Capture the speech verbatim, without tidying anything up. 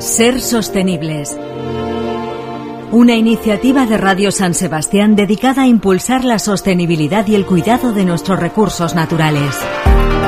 Ser sostenibles. Una iniciativa de Radio San Sebastián dedicada a impulsar la sostenibilidad y el cuidado de nuestros recursos naturales.